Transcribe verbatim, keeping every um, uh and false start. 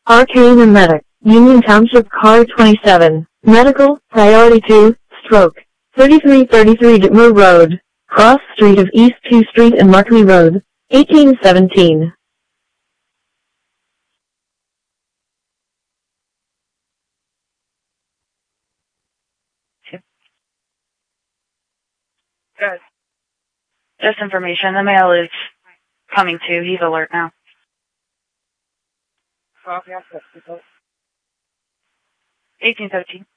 Arcane and Medic, Union Township, Car twenty-seven, Medical, Priority two, Stroke, thirty-three thirty-three Ditmer Road, Cross Street of East two Street and Markley Road, eighteen seventeen. Good. Just information, the mail is coming too. He's alert now. eighteen seventeen.